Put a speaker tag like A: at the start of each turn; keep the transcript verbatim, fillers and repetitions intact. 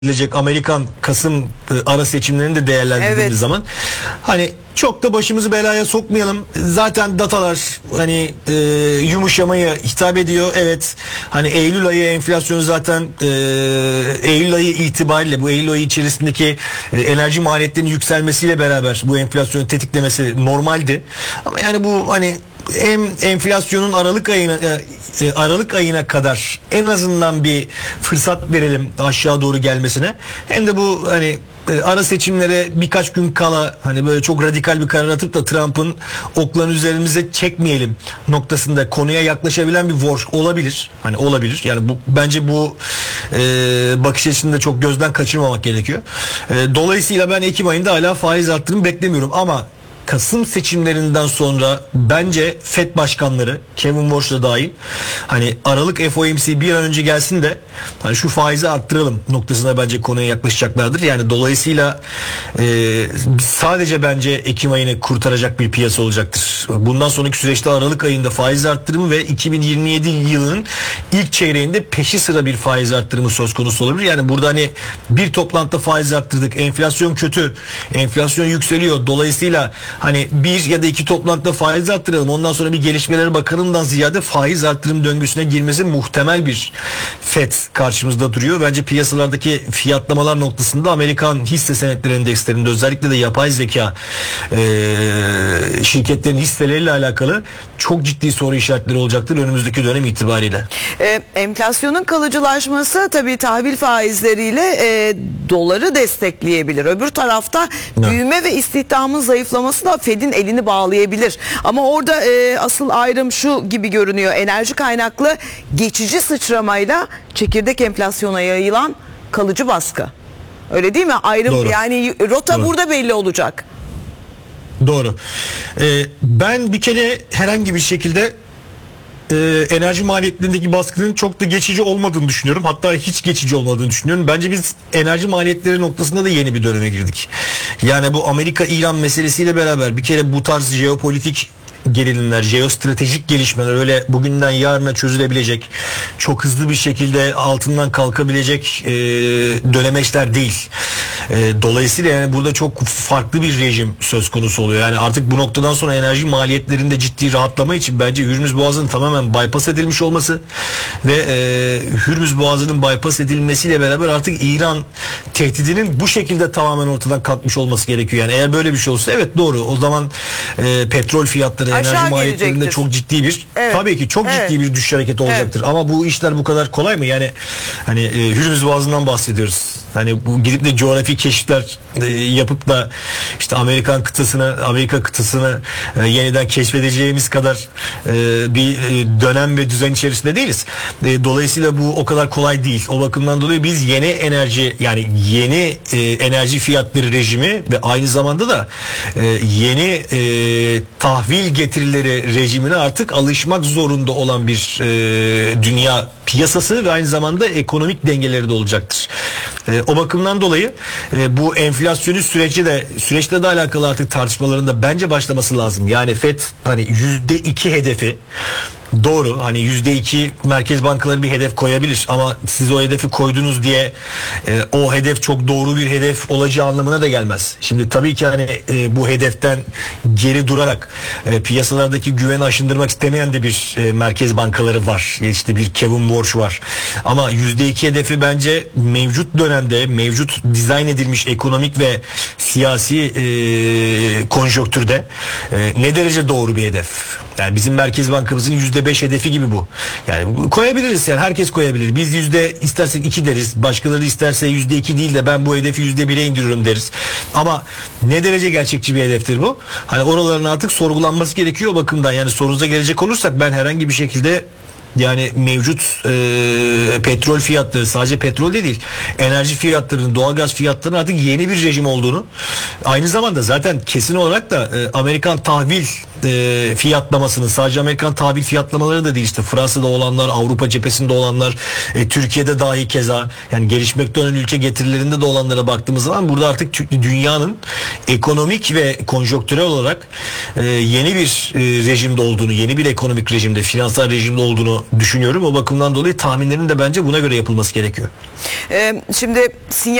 A: gelecek Amerikan Kasım e, ara seçimlerini de değerlendirdiğimiz
B: Evet.
A: zaman hani çok da başımızı belaya sokmayalım. Zaten datalar hani e, yumuşamaya hitap ediyor. Evet, hani Eylül ayı enflasyonu zaten e, Eylül ayı itibariyle bu Eylül ayı içerisindeki e, enerji maliyetlerinin yükselmesiyle beraber bu enflasyonu tetiklemesi normaldi. Ama yani bu hani hem enflasyonun Aralık ayına e, Aralık ayına kadar en azından bir fırsat verelim aşağı doğru gelmesine, hem de bu hani e, ara seçimlere birkaç gün kala hani böyle çok radikal bir karar atıp da Trump'ın oklarını üzerimize çekmeyelim noktasında konuya yaklaşabilen bir war olabilir. Hani olabilir. Yani bu bence bu e, bakış açısını da çok gözden kaçırmamak gerekiyor. E, dolayısıyla ben Ekim ayında hala faiz arttırımı beklemiyorum ama Kasım seçimlerinden sonra bence Fed başkanları Kevin Warsh da dahil hani Aralık F O M C bir an önce gelsin de hani şu faizi arttıralım noktasına bence konuya yaklaşacaklardır. Yani dolayısıyla e, sadece bence Ekim ayını kurtaracak bir piyasa olacaktır. Bundan sonraki süreçte Aralık ayında faiz arttırımı ve iki bin yirmi yedi yılının ilk çeyreğinde peşi sıra bir faiz arttırımı söz konusu olabilir. Yani burada hani bir toplantıda faiz arttırdık, enflasyon kötü, enflasyon yükseliyor, dolayısıyla hani bir ya da iki toplantıda faiz arttıralım, ondan sonra bir gelişmelere bakalımdan ziyade faiz arttırım döngüsüne girmesi muhtemel bir Fed karşımızda duruyor. Bence piyasalardaki fiyatlamalar noktasında Amerikan hisse senetleri endekslerinde özellikle de yapay zeka e, şirketlerin hisseleriyle alakalı çok ciddi soru işaretleri olacaktır önümüzdeki dönem itibariyle.
B: E, enflasyonun kalıcılaşması tabii tahvil faizleriyle e, doları destekleyebilir. Öbür tarafta
A: Evet.
B: büyüme ve istihdamın zayıflaması da Fed'in elini bağlayabilir. Ama orada e, asıl ayrım şu gibi görünüyor. Enerji kaynaklı geçici sıçramayla çekirdek enflasyona yayılan kalıcı baskı. Öyle değil mi? Ayrım
A: Doğru.
B: yani rota
A: Doğru.
B: burada belli olacak.
A: Doğru. Ee, ben bir kere herhangi bir şekilde e, enerji maliyetlerindeki baskının çok da geçici olmadığını düşünüyorum. Hatta hiç geçici olmadığını düşünüyorum. Bence biz enerji maliyetleri noktasında da yeni bir döneme girdik. Yani bu Amerika-İran meselesiyle beraber bir kere bu tarz jeopolitik gerilimler, jeostratejik gelişmeler öyle bugünden yarına çözülebilecek, çok hızlı bir şekilde altından kalkabilecek e, dönemeçler değil. E, dolayısıyla yani burada çok farklı bir rejim söz konusu oluyor. Yani artık bu noktadan sonra enerji maliyetlerinde ciddi rahatlama için bence Hürmüz Boğazı'nın tamamen bypass edilmiş olması ve e, Hürmüz Boğazı'nın bypass edilmesiyle beraber artık İran tehdidinin bu şekilde tamamen ortadan kalkmış olması gerekiyor. Yani eğer böyle bir şey olsa evet doğru. O zaman e, petrol fiyatları,
B: Aşağı
A: enerji maliyetlerinde
B: gelecektir.
A: çok ciddi bir
B: Evet.
A: tabii ki çok
B: Evet.
A: ciddi bir düşüş hareketi olacaktır.
B: Evet.
A: Ama bu işler bu kadar kolay mı? Yani hani e, Hürmüz Boğazı'ndan bahsediyoruz. Hani bu gidip de coğrafi keşifler e, yapıp da işte Amerikan kıtasını, Amerika kıtasını e, yeniden keşfedeceğimiz kadar e, bir e, dönem ve düzen içerisinde değiliz. E, dolayısıyla bu o kadar kolay değil. O bakımdan dolayı biz yeni enerji yani yeni e, enerji fiyatları rejimi ve aynı zamanda da e, yeni e, tahvil getirileri rejimine artık alışmak zorunda olan bir e, dünya piyasası ve aynı zamanda ekonomik dengeleri de olacaktır. E, o bakımdan dolayı e, bu enflasyonist süreci de süreçle de alakalı artık tartışmaların da bence başlaması lazım. Yani Fed hani yüzde iki hedefi doğru, hani yüzde iki merkez bankaları bir hedef koyabilir ama siz o hedefi koydunuz diye e, o hedef çok doğru bir hedef olacağı anlamına da gelmez. Şimdi tabii ki hani e, bu hedeften geri durarak e, piyasalardaki güveni aşındırmak istemeyen de bir e, merkez bankaları var. İşte bir Kevin Warsh var. Ama yüzde iki hedefi bence mevcut dönemde mevcut dizayn edilmiş ekonomik ve siyasi e, konjonktürde e, ne derece doğru bir hedef. Yani bizim Merkez Bankamızın yüzde beş hedefi gibi bu. Yani koyabiliriz, yani herkes koyabilir. Biz yüzde istersek iki deriz. Başkaları isterse yüzde iki değil de ben bu hedefi yüzde bire indiriyorum deriz. Ama ne derece gerçekçi bir hedeftir bu? Hani oraların artık sorgulanması gerekiyor o bakımdan. Yani sorunuza gelecek olursak ben herhangi bir şekilde yani mevcut e, petrol fiyatları, sadece petrol de değil, enerji fiyatlarının, doğalgaz fiyatlarının artık yeni bir rejim olduğunu, aynı zamanda zaten kesin olarak da e, Amerikan tahvil e, fiyatlamasını, sadece Amerikan tahvil fiyatlamaları da değil, işte Fransa'da olanlar, Avrupa cephesinde olanlar, e, Türkiye'de dahi keza, yani gelişmekte olan ülke getirilerinde de olanlara baktığımız zaman burada artık dünyanın ekonomik ve konjonktürel olarak e, yeni bir e, rejimde olduğunu, yeni bir ekonomik rejimde, finansal rejimde olduğunu olduğunu düşünüyorum. O bakımdan dolayı tahminlerin de bence buna göre yapılması gerekiyor.
B: Ee, şimdi sinyal